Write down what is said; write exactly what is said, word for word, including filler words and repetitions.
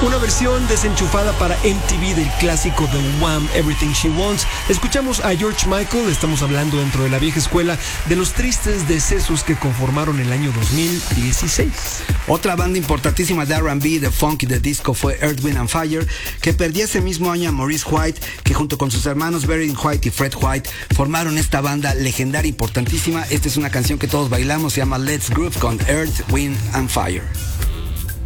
Una versión desenchufada para M T V del clásico de Wham! Everything She Wants. Escuchamos a George Michael. Estamos hablando dentro de la vieja escuela de los tristes decesos que conformaron el año dos mil dieciséis. Otra banda importantísima de R and B, de funk y de disco fue Earth, Wind and Fire, que perdía ese mismo año a Maurice White, que junto con sus hermanos Barry White y Fred White formaron esta banda legendaria importantísima. Esta es una canción que todos bailamos, se llama Let's Groove con Earth, Wind and Fire.